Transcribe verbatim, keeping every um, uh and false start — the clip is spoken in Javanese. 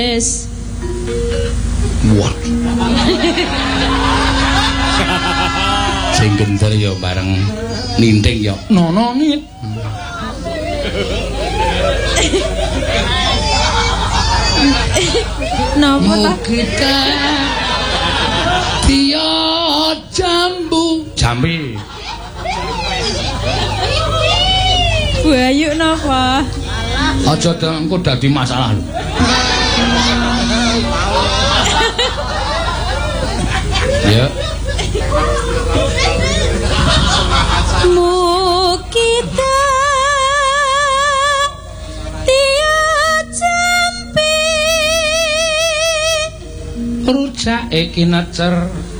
Wis. Wah. Sing gender ya bareng ninting ya. Nono ngit. Napa ta? Kita dia jambu jambi. Bu Ayu napa? Aja engko dadi masalah lho. Ya. Mukita dia jambi Rujake kinacer